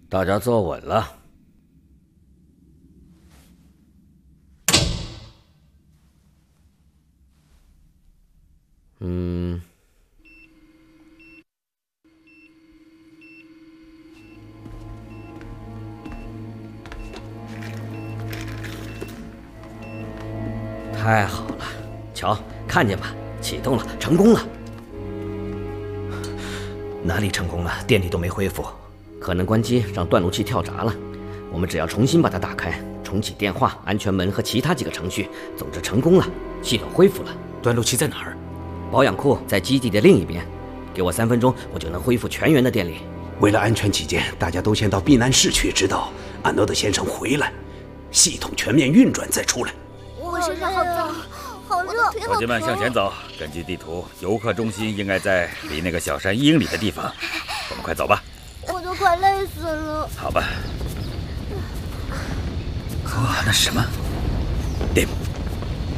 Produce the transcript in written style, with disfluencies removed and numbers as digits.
大家坐稳了。太好了，瞧，看见吧，启动了，成功了。 哪里成功了？电力都没恢复， 可能关机让断路器跳闸了。我们只要重新把它打开，重启电话、安全门和其他几个程序，总之成功了，系统恢复了。 断路器在哪儿？ 保养库在基地的另一边。给我3分钟，我就能恢复全员的电力。 为了安全起见，大家都先到避难室去，直到安诺德先生回来，系统全面运转再出来。 我身上好脏，好热。 伙计们向前走，根据地图，游客中心应该在离那个小山1英里的地方。我们快走吧。 我都快累死了。 好吧。 那是什么？ Dim。